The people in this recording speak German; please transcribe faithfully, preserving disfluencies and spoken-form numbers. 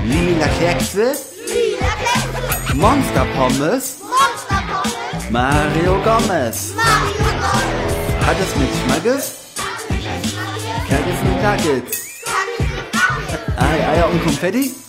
Lila Kekse, Lila Kekse, Monster Pommes, Monster Pommes, Mario Gomez. Mario Gomez, Hat es mit Schmackes? Nuggets, Nuggets. Ei, Eier und Konfetti?